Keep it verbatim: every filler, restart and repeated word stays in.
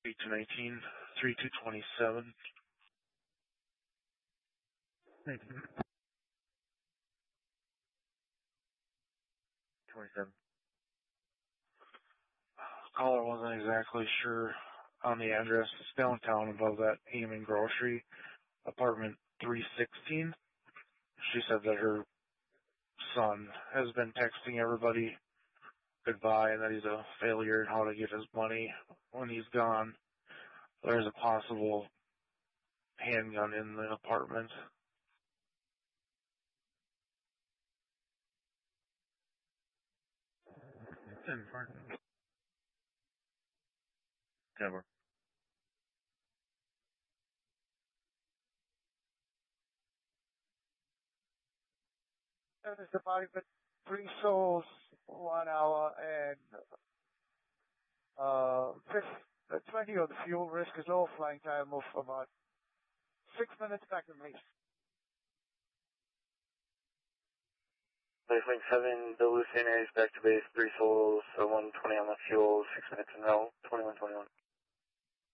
B two nineteen, three two twenty-seven. nineteen. twenty-seven. Caller wasn't exactly sure on the address. It's downtown above that Heyman Grocery, apartment three sixteen. She said that her son has been texting everybody goodbye and that he's a failure in how to get his money when he's gone. There's a possible handgun in the apartment. ten four. Cover. And it's about but three souls, one hour, and uh, fifth, uh, twenty of the fuel risk is low, flying time of about six minutes back to base. Base link seven, Bill Lucian, Aries back to base, three souls, so one twenty on the fuel, six minutes in row, twenty-one twenty-one.